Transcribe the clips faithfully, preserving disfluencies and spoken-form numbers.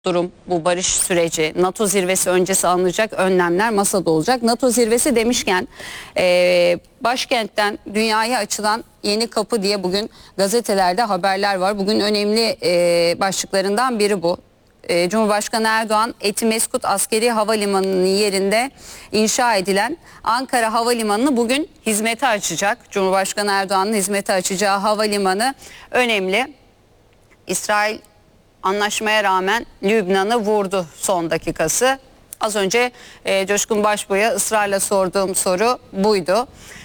durum, bu barış süreci, NATO zirvesi öncesi alınacak önlemler masada olacak. NATO zirvesi demişken e, başkentten dünyaya açılan yeni kapı diye bugün gazetelerde haberler var. Bugün önemli e, başlıklarından biri bu. E, Cumhurbaşkanı Erdoğan Etimeskut Askeri Havalimanı'nın yerinde inşa edilen Ankara Havalimanı'nı bugün hizmete açacak. Cumhurbaşkanı Erdoğan'ın hizmete açacağı havalimanı önemli. İsrail anlaşmaya rağmen Lübnan'ı vurdu son dakikası. Az önce e, Coşkun Başbuğ'a ısrarla sorduğum soru buydu.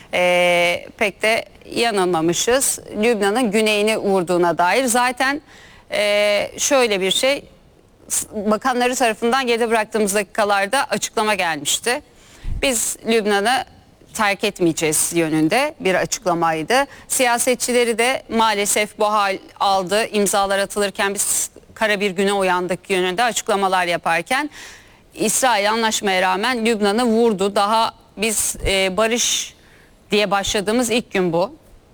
E, pek de yanılmamışız. Lübnan'ın güneyini vurduğuna dair. Zaten e, şöyle bir şey, bakanları tarafından geride bıraktığımız dakikalarda açıklama gelmişti. Biz Lübnan'ı terk etmeyeceğiz yönünde bir açıklamaydı. Siyasetçileri de maalesef bu hal aldı. İmzalar atılırken biz kara bir güne uyandık yönünde açıklamalar yaparken İsrail anlaşmaya rağmen Lübnan'ı vurdu. Daha biz e, barış diye başladığımız ilk gün bu.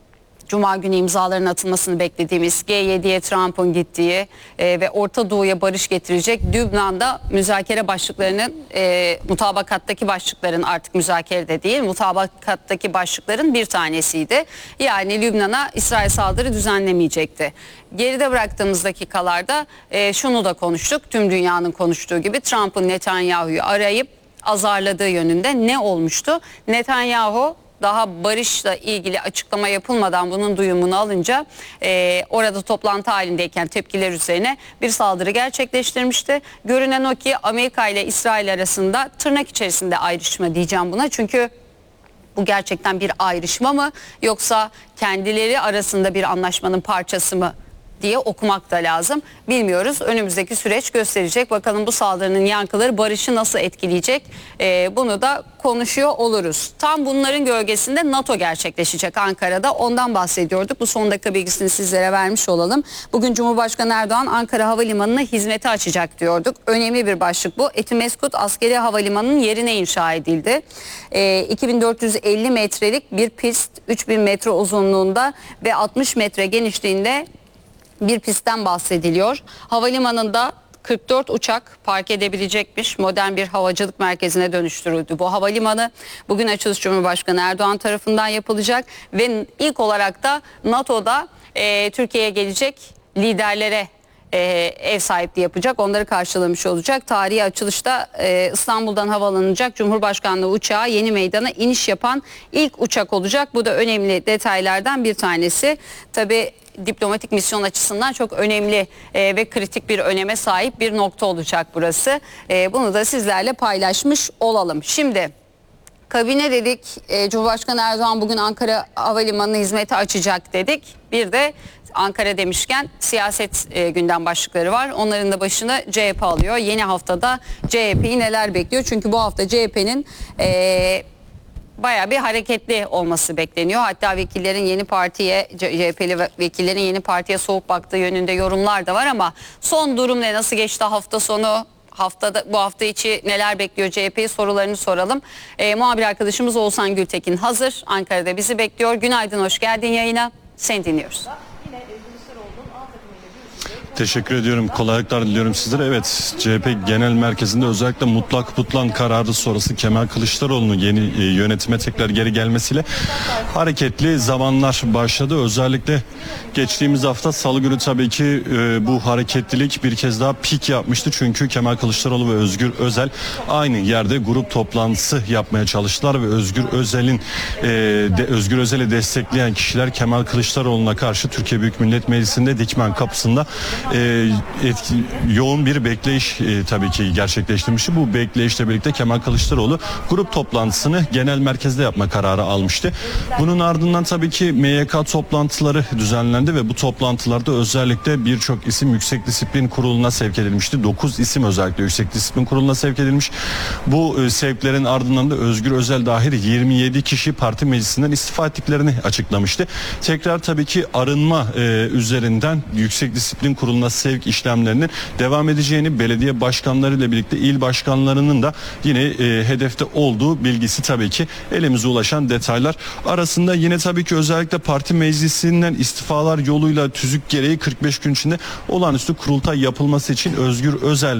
Cuma günü imzaların atılmasını beklediğimiz G yediye Trump'ın gittiği e, ve Orta Doğu'ya barış getirecek Lübnan'da müzakere başlıklarının e, mutabakattaki başlıkların artık müzakerede değil mutabakattaki başlıkların bir tanesiydi. Yani Lübnan'a İsrail saldırı düzenlemeyecekti. Geride bıraktığımız dakikalarda e, şunu da konuştuk, tüm dünyanın konuştuğu gibi Trump'ın Netanyahu'yu arayıp azarladığı yönünde ne olmuştu? Netanyahu daha barışla ilgili açıklama yapılmadan bunun duyumunu alınca e, orada toplantı halindeyken tepkiler üzerine bir saldırı gerçekleştirmişti. Görünen o ki Amerika ile İsrail arasında tırnak içerisinde ayrışma diyeceğim buna. Çünkü bu gerçekten bir ayrışma mı yoksa kendileri arasında bir anlaşmanın parçası mı diye okumak da lazım. Bilmiyoruz. Önümüzdeki süreç gösterecek. Bakalım bu saldırının yankıları barışı nasıl etkileyecek? Ee, bunu da konuşuyor oluruz. Tam bunların gölgesinde NATO gerçekleşecek Ankara'da. Ondan bahsediyorduk. Bu son dakika bilgisini sizlere vermiş olalım. Bugün Cumhurbaşkanı Erdoğan Ankara Havalimanı'nı hizmete açacak diyorduk. Önemli bir başlık bu. Etimeskut Askeri Havalimanı'nın yerine inşa edildi. Ee, iki bin dört yüz elli metrelik bir pist, üç bin metre uzunluğunda ve altmış metre genişliğinde bir pistten bahsediliyor. Havalimanında kırk dört uçak park edebilecekmiş, modern bir havacılık merkezine dönüştürüldü. Bu havalimanı bugün açılış Cumhurbaşkanı Erdoğan tarafından yapılacak ve ilk olarak da NATO'da e, Türkiye'ye gelecek liderlere e, ev sahipliği yapacak. Onları karşılamış olacak. Tarihi açılışta e, İstanbul'dan havalanacak Cumhurbaşkanlığı uçağı yeni meydana iniş yapan ilk uçak olacak. Bu da önemli detaylardan bir tanesi. Tabii diplomatik misyon açısından çok önemli e, ve kritik bir öneme sahip bir nokta olacak burası. E, bunu da sizlerle paylaşmış olalım. Şimdi kabine dedik, e, Cumhurbaşkanı Erdoğan bugün Ankara Havalimanı'nı hizmete açacak dedik. Bir de Ankara demişken siyaset e, gündem başlıkları var. Onların da başını C H P alıyor. Yeni haftada C H P'yi neler bekliyor? Çünkü bu hafta C H P'nin E, bayağı bir hareketli olması bekleniyor. Hatta vekillerin yeni partiye, C H P'li vekillerin yeni partiye soğuk baktığı yönünde yorumlar da var ama son durum ne? Nasıl geçti hafta sonu? Haftada, bu hafta içi neler bekliyor C H P'yi sorularını soralım. E, muhabir arkadaşımız Oğuzhan Gültekin hazır. Ankara'da bizi bekliyor. Günaydın, hoş geldin yayına. Seni dinliyoruz. Teşekkür ediyorum. Kolaylıklar diliyorum sizlere. Evet, C H P Genel Merkezi'nde özellikle mutlak butlan kararı sonrası Kemal Kılıçdaroğlu'nun yeni e, yönetime tekrar geri gelmesiyle hareketli zamanlar başladı. Özellikle geçtiğimiz hafta Salı günü tabii ki e, bu hareketlilik bir kez daha pik yapmıştı. Çünkü Kemal Kılıçdaroğlu ve Özgür Özel aynı yerde grup toplantısı yapmaya çalıştılar ve Özgür Özel'in e, de, Özgür Özel'i destekleyen kişiler Kemal Kılıçdaroğlu'na karşı Türkiye Büyük Millet Meclisi'nde Dikmen kapısında E, etki, yoğun bir bekleyiş e, tabii ki gerçekleştirmişti. Bu bekleyişle birlikte Kemal Kılıçdaroğlu grup toplantısını genel merkezde yapma kararı almıştı. Bunun ardından tabii ki M Y K toplantıları düzenlendi ve bu toplantılarda özellikle birçok isim Yüksek Disiplin Kurulu'na sevk edilmişti. dokuz isim özellikle Yüksek Disiplin Kurulu'na sevk edilmiş. Bu e, sevklerin ardından da Özgür Özel dahil yirmi yedi kişi parti meclisinden istifa ettiklerini açıklamıştı. Tekrar tabii ki arınma e, üzerinden Yüksek Disiplin Kurulu kuruluna sevk işlemlerinin devam edeceğini, belediye başkanlarıyla birlikte il başkanlarının da yine e, hedefte olduğu bilgisi tabii ki elimize ulaşan detaylar. Arasında yine tabii ki özellikle parti meclisinden istifalar yoluyla tüzük gereği kırk beş gün içinde olağanüstü kurultay yapılması için Özgür Özel